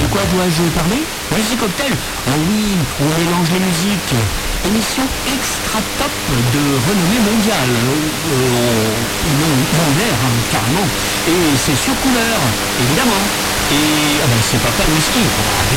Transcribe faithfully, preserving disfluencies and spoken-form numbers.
quoi dois-je parler? Whisky Cocktail. Ah oui, on mélange les musiques. Émission extra top de renommée mondiale. Euh, non, mondiale, hein, carrément. Et c'est sur couleur, évidemment. Et ah ben, c'est pas pas le whisky.